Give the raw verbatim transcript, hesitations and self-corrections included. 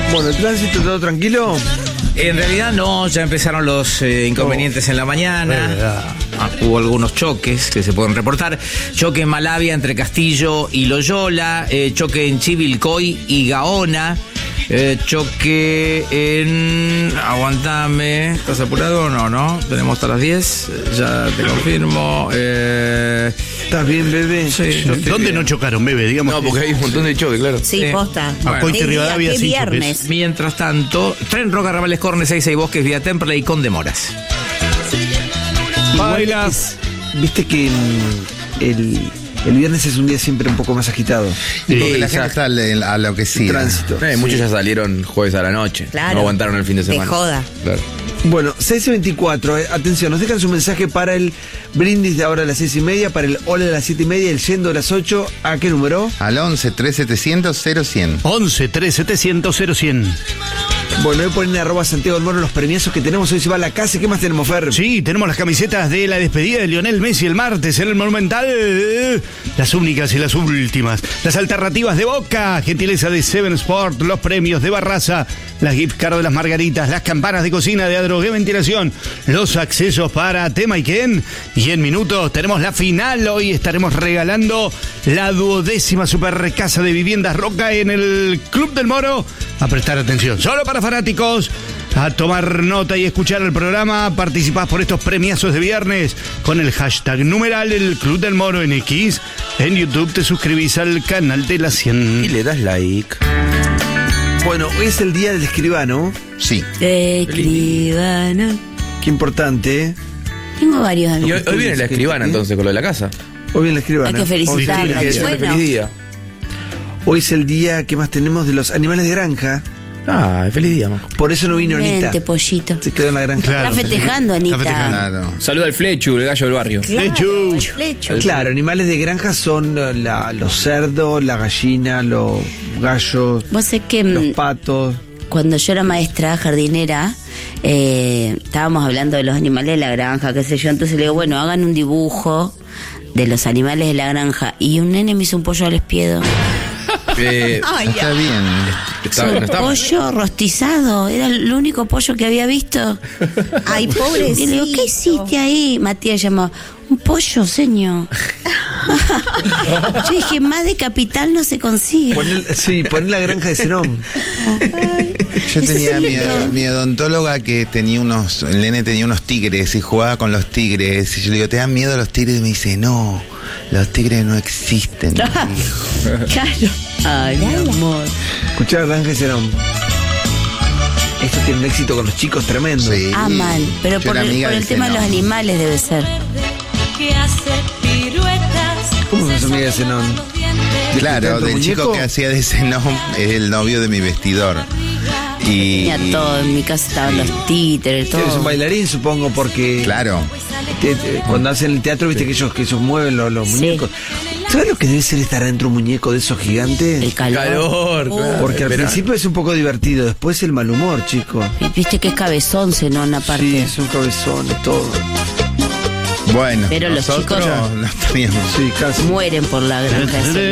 Bueno, ¿el tránsito todo tranquilo? En realidad no, ya empezaron los eh, inconvenientes oh. en la mañana. Ah, hubo algunos choques que se pueden reportar. Choque en Malavia entre Castillo y Loyola. Eh, choque en Chivilcoy y Gaona. Eh, choque en... Aguantame. ¿Estás apurado o no? ¿No? Tenemos hasta las diez. Ya te confirmo. Eh... ¿Estás bien, bebé? Sí. ¿Dónde bien. no chocaron, bebé? Digamos no, porque hay un montón de choques, claro. Sí, sí. posta. Bueno. Coite Rivadavia, sí, viernes. Mientras tanto, Tren Roca, Ramales, Cornes, Seiza y Bosques, vía Temperley con demoras. Bailas. Viste que el, el, el viernes es un día siempre un poco más agitado. Sí, porque la gente está al- a lo que sí. Tránsito. Eh, muchos Sí. ya salieron jueves a la noche. Claro. No aguantaron el fin de De semana. joda. Claro. Bueno, seis y veinticuatro, eh, atención, nos dejan su mensaje para el brindis de ahora a las seis y media, para el hola a las siete y media, el yendo a las ocho. ¿A qué número? Al once, tres setecientos, cero cien. once, tres setecientos, cero cien. Bueno, hoy ponen arroba Santiago del Moro los premiazos que tenemos. Hoy se va a la casa. ¿Qué más tenemos, Fer? Sí, tenemos las camisetas de la despedida de Lionel Messi el martes en el Monumental. Las únicas y las últimas. Las alternativas de Boca, gentileza de Seven Sport, los premios de Barraza, las gift card de las Margaritas, las campanas de cocina de Adrogué Ventilación, los accesos para Tema y Ken. Y en minutos tenemos la final. Hoy estaremos regalando la duodécima super casa de viviendas Roca en el Club del Moro. A prestar atención, solo para fanáticos, a tomar nota y escuchar el programa. Participás por estos premiazos de viernes con el hashtag numeral el Club del Moro en X. En YouTube te suscribís al canal de la cien. Y le das like. Bueno, hoy es el día del escribano. Sí. Escribano. Qué importante, ¿eh? Tengo varios Y amigos. hoy, hoy viene la escribana entonces con lo de la casa. Hoy viene el escribano. Hay que felicitarla. Hoy, Que sea Bueno. feliz día. hoy es el día que más tenemos de los animales de granja. Ah, feliz día, Majo. Por eso no vino Anita. Vente, pollito. Se quedó en la granja. Claro. Está festejando, Anita. Está festejando. Claro. Saluda al Flechu, el gallo del barrio. Flechu. el flecho. Claro, animales de granja son eh, la- los cerdos, la gallina, los gallos, Vos sé que los mm, patos. cuando yo era maestra jardinera, eh, estábamos hablando de los animales de la granja, qué sé yo, entonces le digo, bueno, hagan un dibujo de los animales de la granja. Y un nene me hizo un pollo al espiedo. Eh, Ay, está ya. bien. Está, Un no está mal. pollo rostizado, era el único pollo que había visto. Ay, pobrecito. Y le digo, ¿qué hiciste ahí? Matías llamó, un pollo, señor. Yo dije, más de capital no se consigue. Poner, sí, poner la granja de Zenón. Yo Eso tenía es mi, lindo. mi odontóloga que tenía unos, el nene tenía unos tigres y jugaba con los tigres. Y yo le digo, ¿te dan miedo los tigres? Y me dice, no, los tigres no existen. Claro. Ay, mi amor. Escuchar la granja de Zenón. Esto tiene un éxito con los chicos tremendo. Sí. Aman, pero Yo por era el, amiga por el del tema de los Zenón. animales debe ser. Que hace piruetas. ¿Cómo es amiga de Zenón? Claro, ¿Tanto del chico muñeco? que hacía de Zenón es el novio de mi vestidor. Y Tenía todo, en mi casa estaban los títeres, Eres un todo. bailarín, supongo, porque claro, te- te- cuando hacen el teatro, viste que ellos, que ellos mueven los, los Sí. muñecos. ¿Sabes lo que debe ser estar adentro un muñeco de esos gigantes? El calor. Porque al principio es un poco divertido, después el mal humor, chico. Y viste que es cabezón, Zenón, aparte. Sí, son cabezones, todo. bueno, Pero los nosotros chicos- no teníamos. Sí, casi. Mueren por la granja de Zenón.